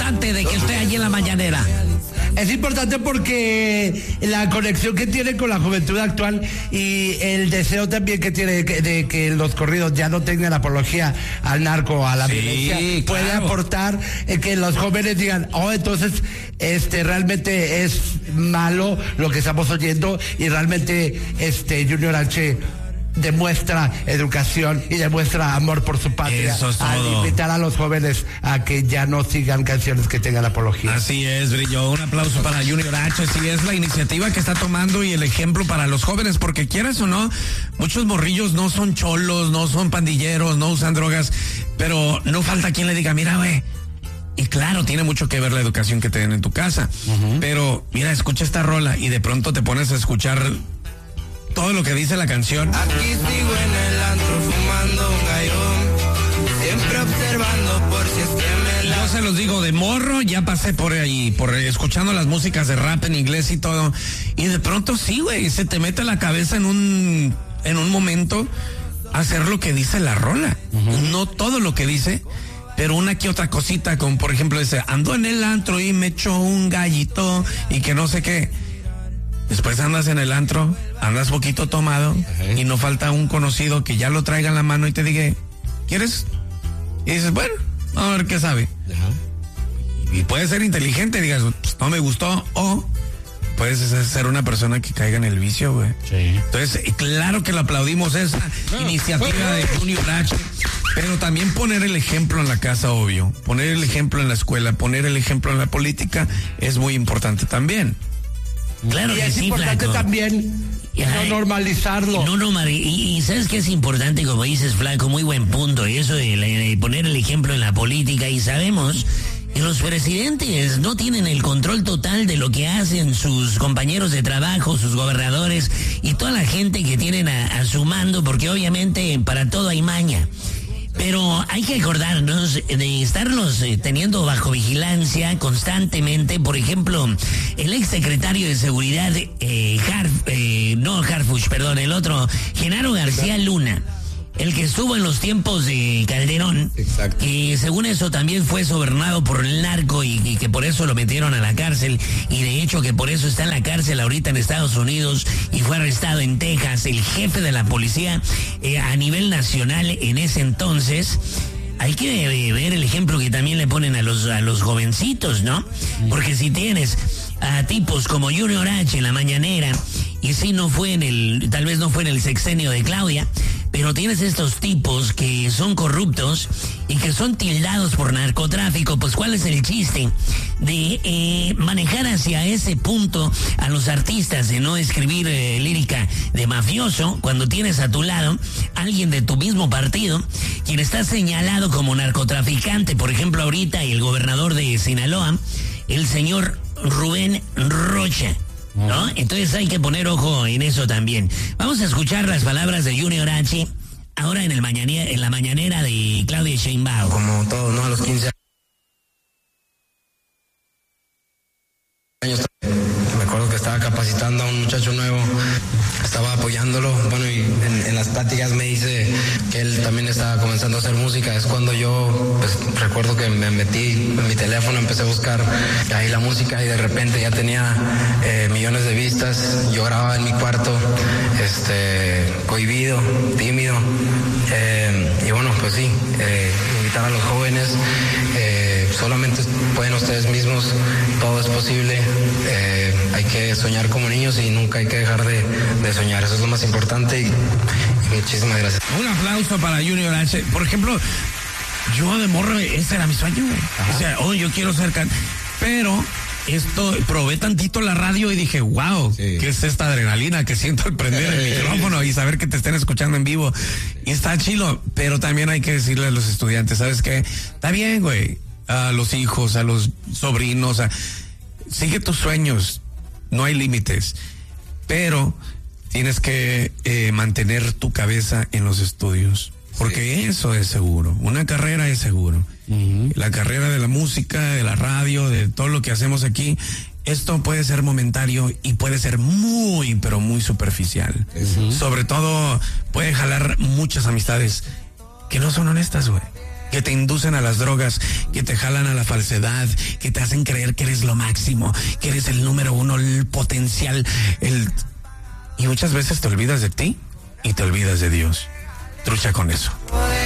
importante de que esté allí en la mañanera? Es importante porque la conexión que tiene con la juventud actual y el deseo también que tiene de que los corridos ya no tengan apología al narco, a la violencia, puede aportar que los jóvenes digan, entonces realmente es malo lo que estamos oyendo y realmente Junior H demuestra educación y demuestra amor por su patria. Eso es todo. Al invitar a los jóvenes a que ya no sigan canciones que tengan apología. Así es, Brillo. Un aplauso para Junior H. Sí, es la iniciativa que está tomando y el ejemplo para los jóvenes, porque quieras o no, muchos morrillos no son cholos, no son pandilleros, no usan drogas, pero no falta quien le diga, mira, güey. Y claro, tiene mucho que ver la educación que te den en tu casa. Pero, mira, escucha esta rola y de pronto te pones a escuchar todo lo que dice la canción. Aquí sigo en el antro fumando un gallón, siempre observando por si es que me la... Yo se los digo, de morro ya pasé por ahí, escuchando las músicas de rap en inglés y todo. Y de pronto sí, güey, se te mete la cabeza en un momento hacer lo que dice la rola. No todo lo que dice, pero una que otra cosita, como por ejemplo dice, ando en el antro y me echó un gallito y que no sé qué. Después andas en el antro, andas poquito tomado y no falta un conocido que ya lo traiga en la mano y te diga, ¿quieres? Y dices, bueno, vamos a ver qué sabe. Y puedes ser inteligente, digas, pues, no me gustó, o puedes ser una persona que caiga en el vicio, güey. Sí. Entonces, claro que le aplaudimos esa iniciativa de Junior H, pero también poner el ejemplo en la casa, obvio. Poner el ejemplo en la escuela, poner el ejemplo en la política es muy importante también. Claro y que es importante flaco. También no normalizarlo. Y ¿sabes qué es importante? Como dices, flaco, muy buen punto. Eso de poner el ejemplo en la política. Y sabemos que los presidentes no tienen el control total de lo que hacen sus compañeros de trabajo, sus gobernadores y toda la gente que tienen a su mando, porque obviamente para todo hay maña. Pero hay que acordarnos de estarlos teniendo bajo vigilancia constantemente. Por ejemplo, el ex secretario de Seguridad, el otro, Genaro García Luna, el que estuvo en los tiempos de Calderón, exacto, que según eso también fue sobornado por el narco y que por eso lo metieron a la cárcel, y de hecho que por eso está en la cárcel ahorita en Estados Unidos y fue arrestado en Texas, el jefe de la policía a nivel nacional en ese entonces. Hay que ver el ejemplo que también le ponen a los jovencitos, ¿no? Porque si tienes a tipos como Junior H en la mañanera, y sí tal vez no fue en el sexenio de Claudia, pero tienes estos tipos que son corruptos y que son tildados por narcotráfico, pues ¿cuál es el chiste de manejar hacia ese punto a los artistas, de no escribir lírica de mafioso, cuando tienes a tu lado alguien de tu mismo partido quien está señalado como narcotraficante? Por ejemplo, ahorita el gobernador de Sinaloa, el señor Rubén Rocha, ¿no? Entonces hay que poner ojo en eso también. Vamos a escuchar las palabras de Junior H ahora en la mañanera de Claudia Sheinbaum. Como todo, ¿no? A los 15 años me acuerdo que estaba capacitando a un muchacho nuevo, estaba apoyándolo, bueno, y en las pláticas me dice que él también estaba comenzando a hacer música. Es cuando yo, pues, recuerdo que me metí en mi teléfono, empecé a buscar ahí la música y de repente ya tenía millones de vistas. Yo grababa en mi cuarto, cohibido, tímido, y bueno, pues sí, invitar a los jóvenes, solamente pueden ustedes mismos, todo es posible. Hay que soñar como niños y nunca hay que dejar de soñar, eso es lo más importante, y muchísimas gracias. Un aplauso para Junior H. Por ejemplo, yo de morro, ese era mi sueño, güey. O sea, yo quiero ser pero probé tantito la radio y dije, wow, sí, ¿qué es esta adrenalina que siento al prender el micrófono y saber que te estén escuchando en vivo? Y está chido, pero también hay que decirle a los estudiantes, ¿sabes qué? Está bien, güey, a los hijos, a los sobrinos, sigue tus sueños, no hay límites, pero tienes que mantener tu cabeza en los estudios, porque eso es seguro, una carrera es seguro. La carrera de la música, de la radio, de todo lo que hacemos aquí, esto puede ser momentario y puede ser muy, pero muy superficial. Sobre todo puede jalar muchas amistades que no son honestas, güey. que te inducen a las drogas, que te jalan a la falsedad, que te hacen creer que eres lo máximo, que eres el número uno, el potencial, y muchas veces te olvidas de ti y te olvidas de Dios. Trucha con eso.